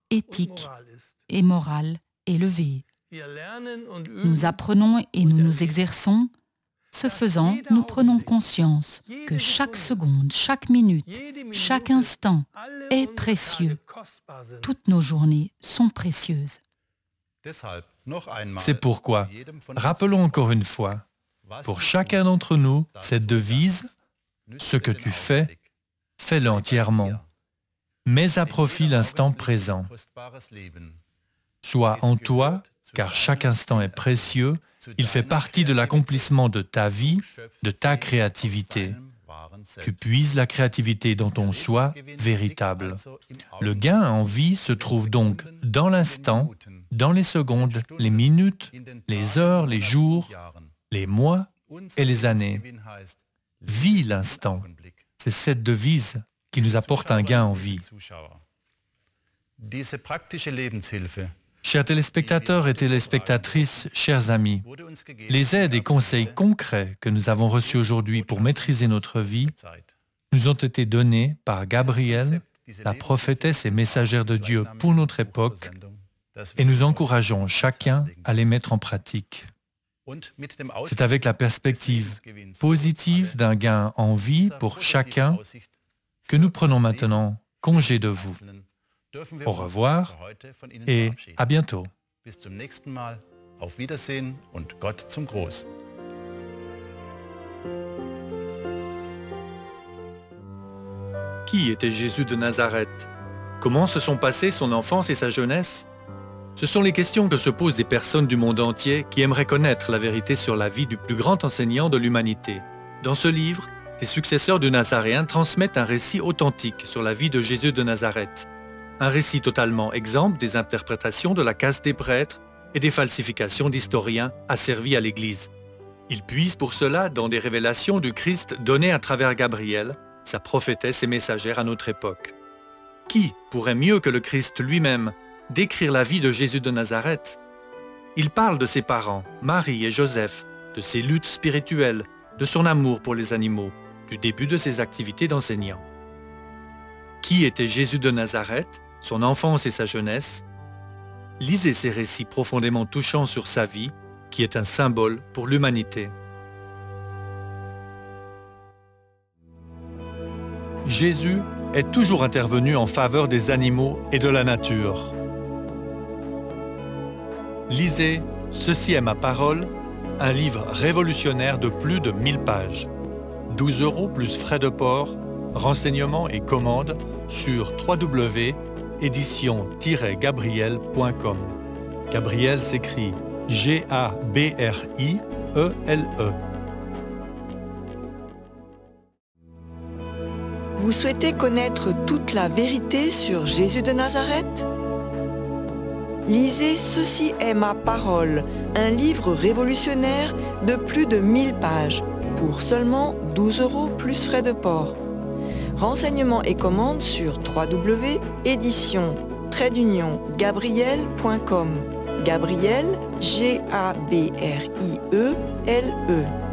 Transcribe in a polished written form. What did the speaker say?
éthique et morale élevée. Nous apprenons et nous nous exerçons. Ce faisant, nous prenons conscience que chaque seconde, chaque minute, chaque instant est précieux. Toutes nos journées sont précieuses. C'est pourquoi, rappelons encore une fois, pour chacun d'entre nous, cette devise « Ce que tu fais, fais-le entièrement. Mets à profit l'instant présent. Sois en toi, car chaque instant est précieux, il fait partie de l'accomplissement de ta vie, de ta créativité. Tu puises la créativité dans ton soi véritable. Le gain en vie se trouve donc dans l'instant, dans les secondes, les minutes, les heures, les jours, les mois et les années. Vis l'instant. C'est cette devise qui nous apporte un gain en vie. Chers téléspectateurs et téléspectatrices, chers amis, les aides et conseils concrets que nous avons reçus aujourd'hui pour maîtriser notre vie nous ont été donnés par Gabrielle, la prophétesse et messagère de Dieu pour notre époque, et nous encourageons chacun à les mettre en pratique. C'est avec la perspective positive d'un gain en vie pour chacun que nous prenons maintenant congé de vous. Au revoir et à bientôt. Qui était Jésus de Nazareth? Comment se sont passées son enfance et sa jeunesse? Ce sont les questions que se posent des personnes du monde entier qui aimeraient connaître la vérité sur la vie du plus grand enseignant de l'humanité. Dans ce livre, les successeurs du Nazaréen transmettent un récit authentique sur la vie de Jésus de Nazareth. Un récit totalement exempt des interprétations de la caste des prêtres et des falsifications d'historiens asservis à l'Église. Il puise pour cela dans des révélations du Christ données à travers Gabrielle, sa prophétesse et messagère à notre époque. Qui pourrait mieux que le Christ lui-même décrire la vie de Jésus de Nazareth? Il parle de ses parents, Marie et Joseph, de ses luttes spirituelles, de son amour pour les animaux, du début de ses activités d'enseignant. Qui était Jésus de Nazareth, son enfance et sa jeunesse? Lisez ces récits profondément touchants sur sa vie, qui est un symbole pour l'humanité. Jésus est toujours intervenu en faveur des animaux et de la nature. Lisez « Ceci est ma parole », un livre révolutionnaire de plus de 1000 pages. 12 € plus frais de port, renseignements et commandes sur www.edition-gabriel.com. Gabriel s'écrit G-A-B-R-I-E-L-E. Vous souhaitez connaître toute la vérité sur Jésus de Nazareth? Lisez « Ceci est ma parole », un livre révolutionnaire de plus de 1000 pages, pour seulement 12 € plus frais de port. Renseignements et commandes sur www.edition-gabriel.com. Gabriel, G-A-B-R-I-E-L-E.